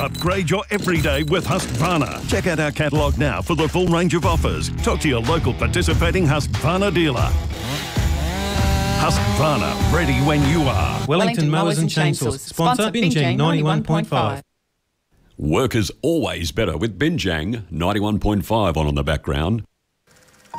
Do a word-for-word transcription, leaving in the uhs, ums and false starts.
Upgrade your everyday with Husqvarna. Check out our catalogue now for the full range of offers. Talk to your local participating Husqvarna dealer. Husqvarna, ready when you are. Wellington, Wellington Mowers and Chainsaws. Sponsor Binjang ninety-one point five. Work is always better with Binjang ninety-one point five on in the background.